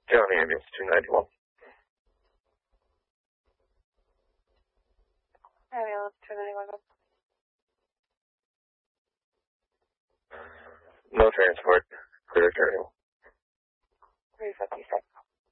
County ambulance 291. Ambulance 291. No transport. Clear terminal. 356.